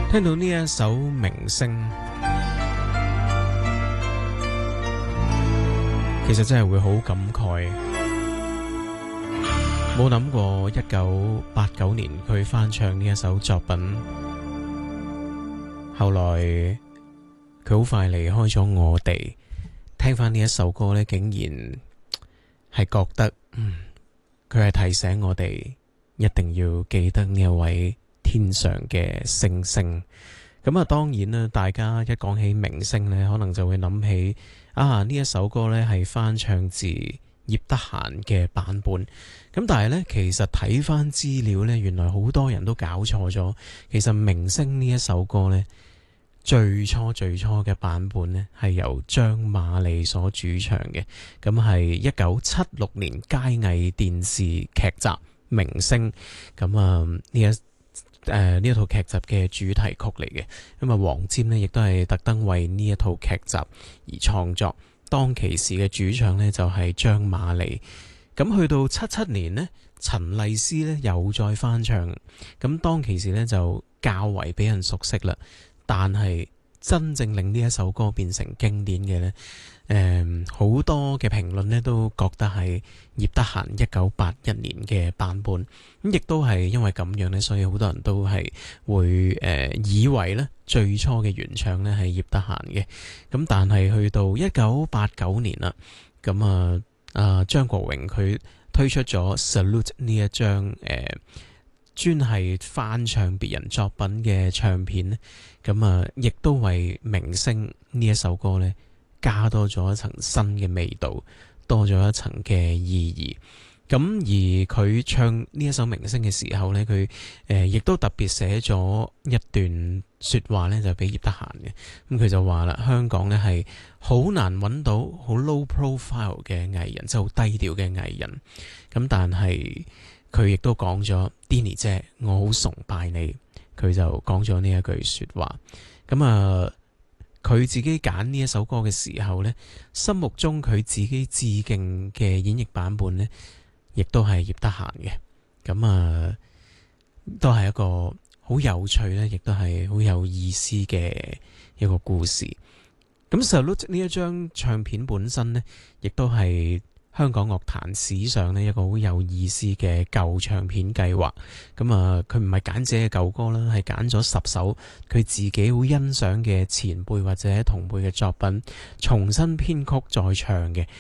聽到呢一首明星，其實真係會好感慨。冇諗過1989年佢翻唱呢一首作品，後來佢好快離開咗我哋。聽翻呢一首歌呢，竟然係覺得，佢係提醒我哋一定要記得呢一位天上嘅星星。咁啊，當然啦，大家一講起明星呢，可能就會諗起呢一首歌呢係翻唱自葉德嫻嘅版本。咁但係呢，其實睇翻資料呢，原來好多人都搞錯咗。其實明星呢一首歌呢，最初嘅版本呢，係由張瑪莉所主唱嘅。咁係1976年佳藝電視劇集《明星》。咁呢一套劇集嘅主題曲嚟嘅。咁啊，黃霑呢亦都係特登為呢一套劇集而創作。當其時嘅主唱呢，就係張瑪莉。咁去到77年呢，陳麗斯呢又再翻唱。咁當其時呢，就較為俾人熟悉啦。但係真正令呢一首歌變成經典嘅呢，好多嘅評論呢都覺得係葉德嫻1981年嘅版本。咁亦都係因為咁樣呢，所以好多人都係會以為呢最初嘅原唱呢係葉德嫻嘅。咁但係去到1989年啦，咁張國榮佢推出咗 Salute 呢一張專係翻唱別人作品嘅唱片呢，咁亦都為明星呢一首歌呢加多咗一層新嘅味道，多咗一層嘅意義。咁而佢唱呢一首明星嘅時候呢，佢亦都特別寫咗一段說話呢，就俾葉德嫻嘅。咁佢就話啦，香港呢係好難揾到好 low profile 嘅藝人，即係好低調嘅藝人。咁但係佢亦都講咗 Denny 姐，我好崇拜你。佢就講咗呢一句說話。咁佢自己揀呢一首歌嘅時候呢，心目中佢自己致敬嘅演繹版本呢，亦都係葉德嫻嘅。咁都係一個好有趣呢，亦都係好有意思嘅一個故事。咁 Salute 呢一張唱片本身呢，亦都係香港樂壇史上呢一個好有意思嘅舊唱片計劃。咁佢唔係揀自己嘅舊歌啦，係揀咗10首佢自己好欣賞嘅前輩或者同輩嘅作品，重新編曲再唱嘅。